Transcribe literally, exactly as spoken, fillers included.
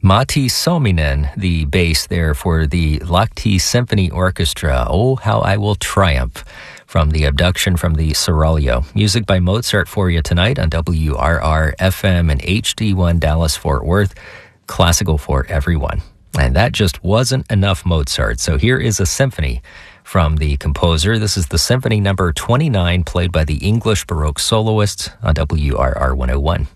Matti Suominen, the bass there for the Lahti Symphony Orchestra. Oh, How I Will Triumph, from the Abduction from the Seraglio. Music by Mozart for you tonight on W R R F M and H D one Dallas Fort Worth. Classical for everyone. And that just wasn't enough Mozart. So here is a symphony from the composer. This is the Symphony number twenty-nine, played by the English Baroque soloists on W R R one oh one.